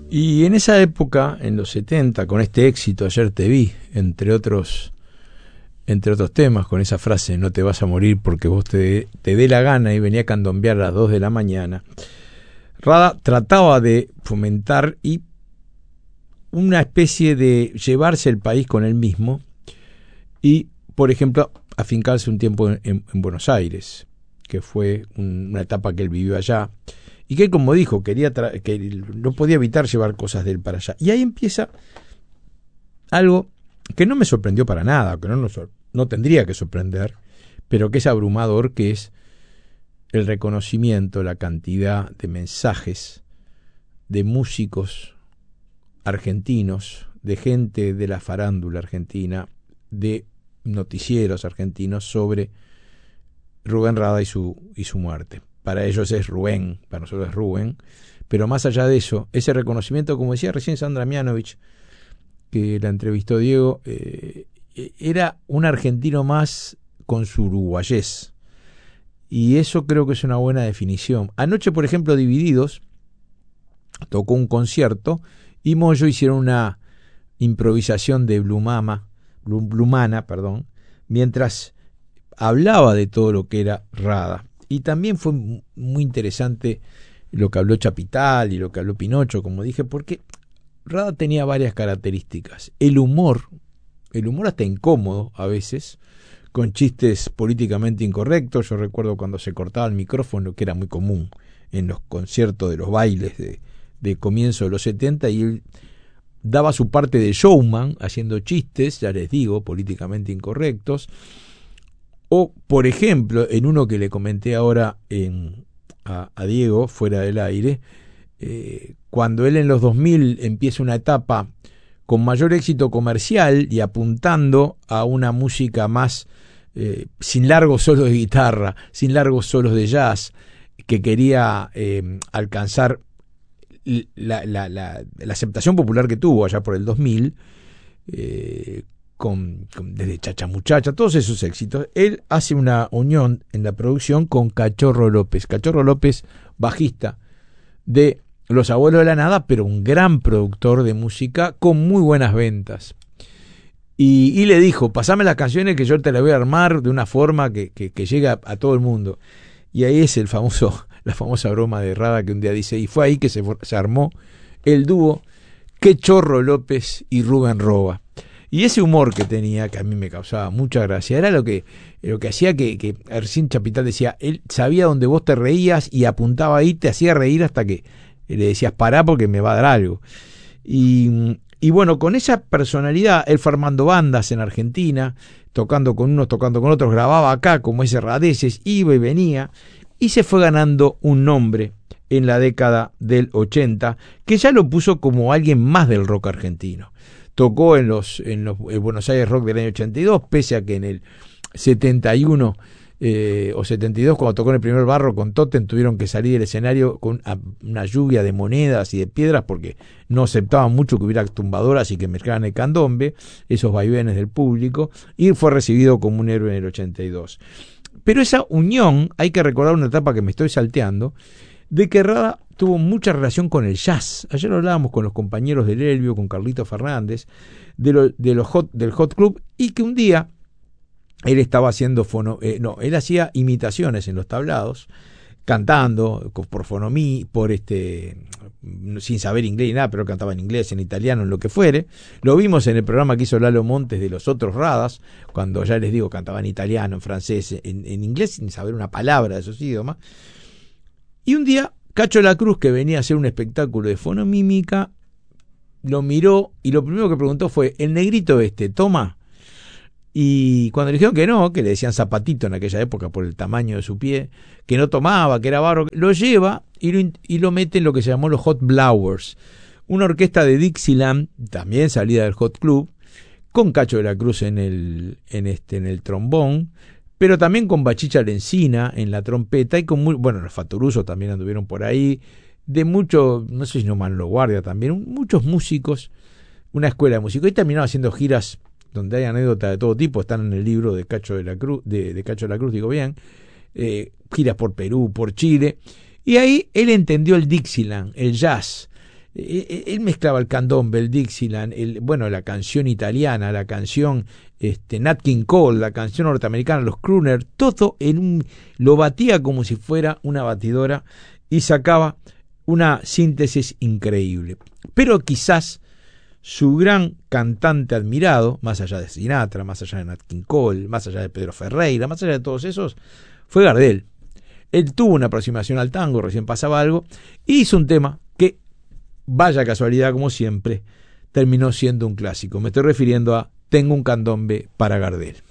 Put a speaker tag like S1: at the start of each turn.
S1: Y en esa época, en los 70, con este éxito, Ayer te vi, entre otros temas, con esa frase, no te vas a morir porque vos te dé la gana, y venía a candombear a las 2 de la mañana, Rada trataba de fomentar y una especie de llevarse el país con él mismo y, por ejemplo, afincarse un tiempo en Buenos Aires, que fue una etapa que él vivió allá, y que él, como dijo, que no podía evitar llevar cosas de él para allá. Y ahí empieza algo que no me sorprendió para nada, que no tendría que sorprender, pero que es abrumador, que es el reconocimiento, la cantidad de mensajes de músicos argentinos, de gente de la farándula argentina, de noticieros argentinos sobre Rubén Rada y su muerte. Para ellos es Rubén, para nosotros es Rubén, pero más allá de eso, ese reconocimiento, como decía recién Sandra Mianovich, que la entrevistó Diego, era un argentino más con su uruguayés, y eso creo que es una buena definición. Anoche, por ejemplo, Divididos tocó un concierto y Moyo hicieron una improvisación de Blumana, mientras hablaba de todo lo que era Rada. Y también fue muy interesante lo que habló Chapital y lo que habló Pinocho, como dije, porque Rada tenía varias características. El humor hasta incómodo a veces, con chistes políticamente incorrectos. Yo recuerdo cuando se cortaba el micrófono, que era muy común en los conciertos de los bailes de comienzo de los 70, y él daba su parte de showman, haciendo chistes, ya les digo, políticamente incorrectos. O, por ejemplo, en uno que le comenté ahora a Diego, fuera del aire, cuando él en los 2000 empieza una etapa con mayor éxito comercial y apuntando a una música más sin largos solos de guitarra, sin largos solos de jazz, que quería alcanzar la aceptación popular que tuvo allá por el 2000, desde Chacha Muchacha, todos esos éxitos. Él hace una unión en la producción con Cachorro López, bajista de Los Abuelos de la Nada, pero un gran productor de música con muy buenas ventas. Y le dijo, pasame las canciones que yo te las voy a armar de una forma que llegue a todo el mundo. Y ahí es la famosa broma de Rada, que un día dice, y fue ahí que se armó el dúo Cachorro López y Rubén Roba. Y ese humor que tenía, que a mí me causaba mucha gracia, era lo que hacía que recién Chapital decía, él sabía dónde vos te reías y apuntaba ahí, te hacía reír hasta que le decías pará porque me va a dar algo. Y bueno, con esa personalidad, él fue armando bandas en Argentina, tocando con unos, tocando con otros, grababa acá como ese Radeces, iba y venía, y se fue ganando un nombre en la década del 80, que ya lo puso como alguien más del rock argentino. Tocó en los Buenos Aires Rock del año 82, pese a que en el 71 o 72, cuando tocó en el primer Barro con Totem, tuvieron que salir del escenario con una lluvia de monedas y de piedras, porque no aceptaban mucho que hubiera tumbadoras y que mezclaran el candombe, esos vaivenes del público, y fue recibido como un héroe en el 82. Pero esa unión, hay que recordar una etapa que me estoy salteando, de que Rada tuvo mucha relación con el jazz. Ayer hablábamos con los compañeros del Elvio, con Carlito Fernández, del Hot Club, y que un día él estaba haciendo él hacía imitaciones en los tablados, cantando por fonomí, sin saber inglés ni nada, pero cantaba en inglés, en italiano, en lo que fuere. Lo vimos en el programa que hizo Lalo Montes de los otros Radas, cuando ya les digo, cantaba en italiano, en francés, en inglés, sin saber una palabra de esos idiomas. Y un día, Cacho La Cruz, que venía a hacer un espectáculo de fonomímica, lo miró y lo primero que preguntó fue, ¿el negrito toma? Y cuando le dijeron que no, que le decían zapatito en aquella época por el tamaño de su pie, que no tomaba, que era barro, lo lleva y lo mete en lo que se llamó los Hot Blowers, una orquesta de Dixieland, también salida del Hot Club, con Cacho de la Cruz en el trombón, pero también con Bachicha Lencina en la trompeta, y con los Fatoruso también anduvieron por ahí, de muchos, no sé si no Manolo Guardia también, muchos músicos, una escuela de músicos, y terminaron haciendo giras donde hay anécdotas de todo tipo, están en el libro de Cacho de la Cruz, de Cacho de la Cruz, digo bien, giras por Perú, por Chile, y ahí él entendió el Dixieland, el jazz, Él mezclaba el candombe, el Dixieland, la canción italiana, la canción Nat King Cole, la canción norteamericana, los crooners, todo lo batía como si fuera una batidora y sacaba una síntesis increíble. Pero quizás su gran cantante admirado, más allá de Sinatra, más allá de Nat King Cole, más allá de Pedro Ferreira, más allá de todos esos, fue Gardel. Él tuvo una aproximación al tango, recién pasaba algo, y hizo un tema que, vaya casualidad como siempre, terminó siendo un clásico. Me estoy refiriendo a Tengo un candombe para Gardel.